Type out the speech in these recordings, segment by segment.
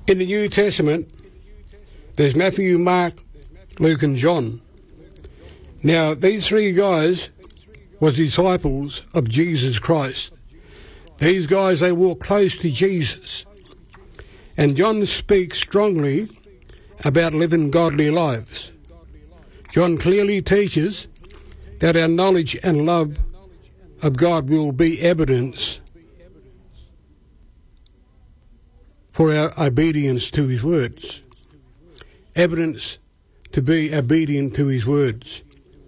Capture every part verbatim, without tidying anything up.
In the New Testament, there's Matthew, Mark, Luke and John. Now, these three guys was disciples of Jesus Christ. These guys, they walk close to Jesus. And John speaks strongly about living godly lives. John clearly teaches that our knowledge and love of God will be evidence for our obedience to his words. Evidence to be obedient to his words.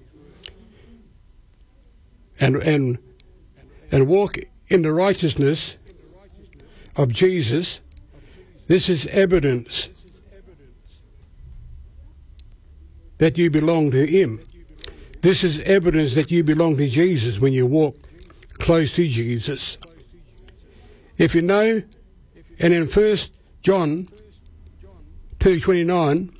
And, and, and walk in the righteousness of Jesus. This is evidence that you belong to him. This is evidence that you belong to Jesus when you walk close to Jesus. If you know, and in First John two twenty-nine,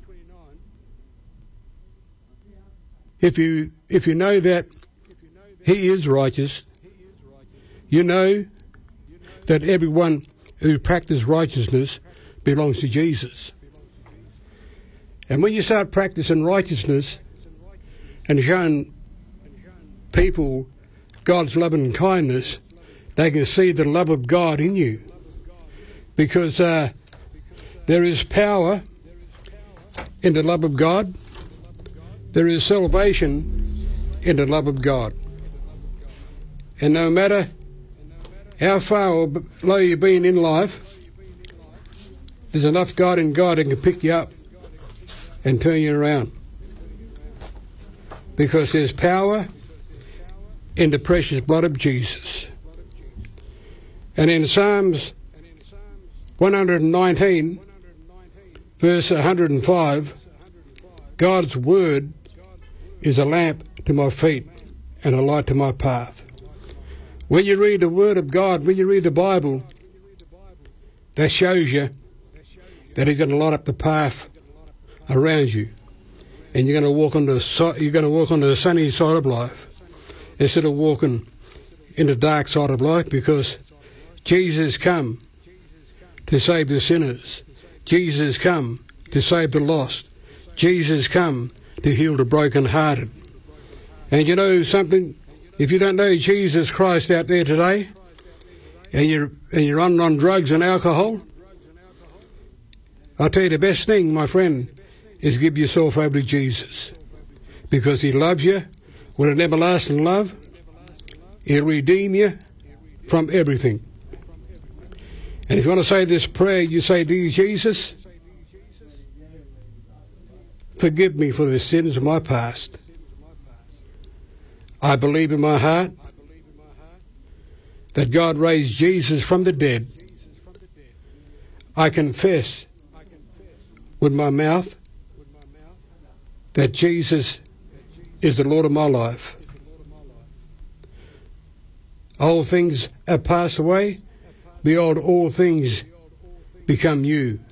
if you if you know that he is righteous, you know that everyone who practices righteousness belongs to Jesus. And when you start practicing righteousness and showing people God's love and kindness, they can see the love of God in you. Because uh, there is power in the love of God. There is salvation in the love of God. And no matter how far or below you've been in life, there's enough God in God that can pick you up and turn you around. Because there's power in the precious blood of Jesus. And in Psalms one hundred nineteen, verse one hundred five, God's word is a lamp to my feet and a light to my path. When you read the word of God, when you read the Bible, that shows you that he's going to light up the path around you, and you're going to walk on the you're going to walk on the sunny side of life instead of walking in the dark side of life, because Jesus come to save the sinners. Jesus come to save the lost. Jesus come to heal the brokenhearted. And you know something? If you don't know Jesus Christ out there today, and you're and you're on, on drugs and alcohol, I'll tell you the best thing, my friend, is give yourself over to Jesus. Because he loves you with an everlasting love. He'll redeem you from everything. And if you want to say this prayer, you say, dear Jesus, forgive me for the sins of my past. I believe in my heart that God raised Jesus from the dead. I confess with my mouth that Jesus is the Lord of my life. All things have passed away. Behold, all things become new.